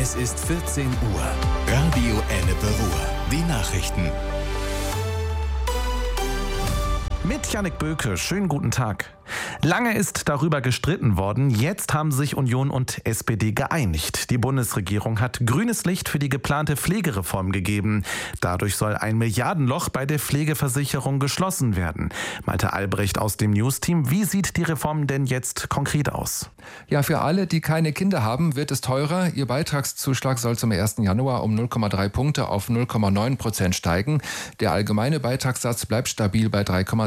Es ist 14 Uhr. Radio Ennepe Ruhr. Die Nachrichten. Mit Jannik Böke, schönen guten Tag. Lange ist darüber gestritten worden, jetzt haben sich Union und SPD geeinigt. Die Bundesregierung hat grünes Licht für die geplante Pflegereform gegeben. Dadurch soll ein Milliardenloch bei der Pflegeversicherung geschlossen werden. Malte Albrecht aus dem News-Team, wie sieht die Reform denn jetzt konkret aus? Ja, für alle, die keine Kinder haben, wird es teurer. Ihr Beitragszuschlag soll zum 1. Januar um 0,3 Punkte auf 0,9% steigen. Der allgemeine Beitragssatz bleibt stabil bei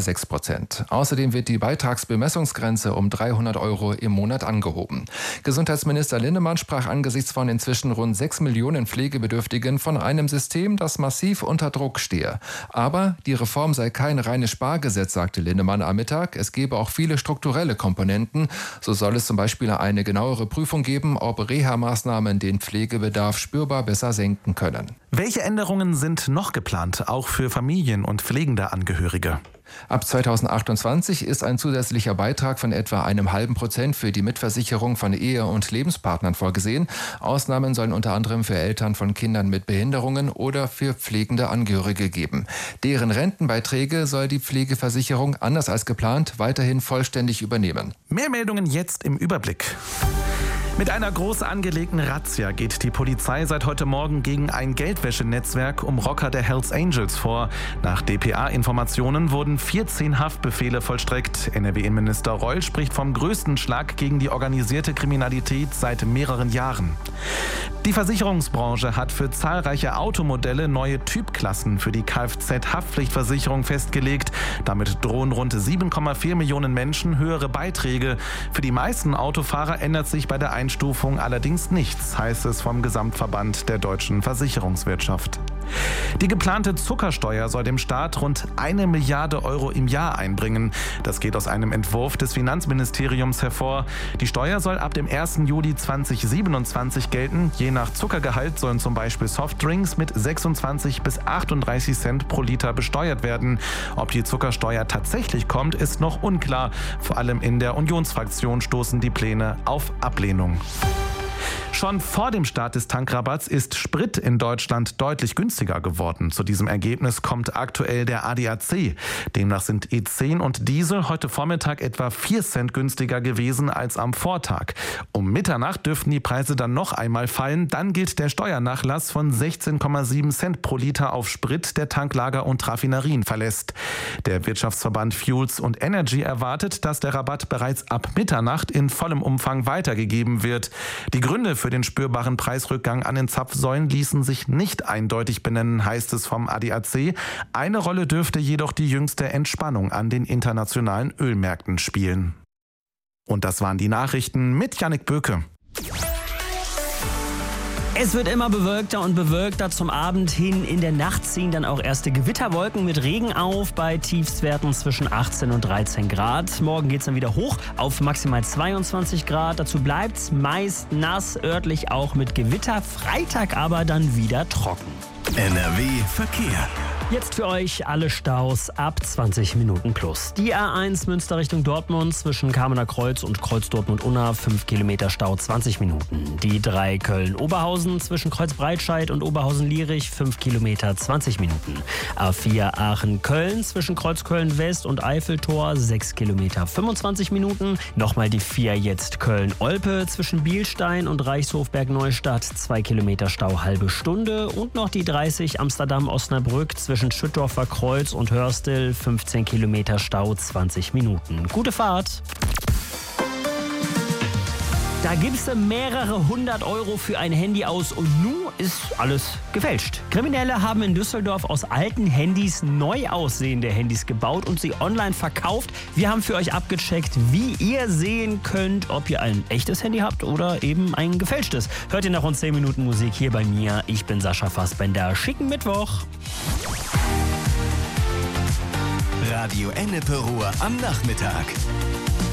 3,6%. Außerdem wird die Beitragsbemessungsgrenze um 300 € im Monat angehoben. Gesundheitsminister Linnemann sprach angesichts von inzwischen rund 6 Millionen Pflegebedürftigen von einem System, das massiv unter Druck stehe. Aber die Reform sei kein reines Spargesetz, sagte Linnemann am Mittag. Es gebe auch viele strukturelle Komponenten. So soll es zum Beispiel eine genauere Prüfung geben, ob Reha-Maßnahmen den Pflegebedarf spürbar besser senken können. Welche Änderungen sind noch geplant, auch für Familien und pflegende Angehörige? Ab 2028 ist ein zusätzlicher Beitrag von etwa 0,5% für die Mitversicherung von Ehe- und Lebenspartnern vorgesehen. Ausnahmen sollen unter anderem für Eltern von Kindern mit Behinderungen oder für pflegende Angehörige geben. Deren Rentenbeiträge soll die Pflegeversicherung, anders als geplant, weiterhin vollständig übernehmen. Mehr Meldungen jetzt im Überblick. Mit einer groß angelegten Razzia geht die Polizei seit heute Morgen gegen ein Geldwäschenetzwerk um Rocker der Hells Angels vor. Nach dpa-Informationen wurden 14 Haftbefehle vollstreckt. NRW-Innenminister Reul spricht vom größten Schlag gegen die organisierte Kriminalität seit mehreren Jahren. Die Versicherungsbranche hat für zahlreiche Automodelle neue Typklassen für die Kfz-Haftpflichtversicherung festgelegt. Damit drohen rund 7,4 Millionen Menschen höhere Beiträge. Für die meisten Autofahrer ändert sich bei der Einstufung allerdings nichts, heißt es vom Gesamtverband der deutschen Versicherungswirtschaft. Die geplante Zuckersteuer soll dem Staat rund 1 Milliarde € im Jahr einbringen. Das geht aus einem Entwurf des Finanzministeriums hervor. Die Steuer soll ab dem 1. Juli 2027 gelten. Je nach Zuckergehalt sollen zum Beispiel Softdrinks mit 26 bis 38 Cent pro Liter besteuert werden. Ob die Zuckersteuer tatsächlich kommt, ist noch unklar. Vor allem in der Unionsfraktion stoßen die Pläne auf Ablehnung. Schon vor dem Start des Tankrabatts ist Sprit in Deutschland deutlich günstiger geworden. Zu diesem Ergebnis kommt aktuell der ADAC. Demnach sind E10 und Diesel heute Vormittag etwa 4 Cent günstiger gewesen als am Vortag. Um Mitternacht dürften die Preise dann noch einmal fallen. Dann gilt der Steuernachlass von 16,7 Cent pro Liter auf Sprit, der Tanklager und Raffinerien verlässt. Der Wirtschaftsverband Fuels und Energy erwartet, dass der Rabatt bereits ab Mitternacht in vollem Umfang weitergegeben wird. Die Gründe für den spürbaren Preisrückgang an den Zapfsäulen ließen sich nicht eindeutig benennen, heißt es vom ADAC. Eine Rolle dürfte jedoch die jüngste Entspannung an den internationalen Ölmärkten spielen. Und das waren die Nachrichten mit Jannik Böke. Es wird immer bewölkter und bewölkter. Zum Abend hin in der Nacht ziehen dann auch erste Gewitterwolken mit Regen auf bei Tiefstwerten zwischen 18 und 13 Grad. Morgen geht es dann wieder hoch auf maximal 22 Grad. Dazu bleibt es meist nass, örtlich auch mit Gewitter. Freitag aber dann wieder trocken. NRW Verkehr. Jetzt für euch alle Staus ab 20 Minuten plus. Die A1 Münster Richtung Dortmund zwischen Kamener Kreuz und Kreuz Dortmund-Unna 5 Kilometer Stau 20 Minuten. Die 3 Köln-Oberhausen zwischen Kreuz-Breitscheid und Oberhausen-Lierich 5 Kilometer 20 Minuten. A4 Aachen-Köln zwischen Kreuz Köln-West und Eiffeltor 6 Kilometer 25 Minuten. Nochmal die 4 jetzt Köln-Olpe zwischen Bielstein und Reichshofberg-Neustadt 2 Kilometer Stau halbe Stunde. Und noch die 30 Amsterdam-Osnabrück zwischen Schüttorfer Kreuz und Hörstel 15 Kilometer Stau 20 Minuten. Gute Fahrt! Da gibst du mehrere 100 € für ein Handy aus und nun ist alles gefälscht. Kriminelle haben in Düsseldorf aus alten Handys neu aussehende Handys gebaut und sie online verkauft. Wir haben für euch abgecheckt, wie ihr sehen könnt, ob ihr ein echtes Handy habt oder eben ein gefälschtes. Hört ihr nach rund 10 Minuten Musik hier bei mir. Ich bin Sascha Fassbender. Schicken Mittwoch. Radio Ennepe Ruhr am Nachmittag.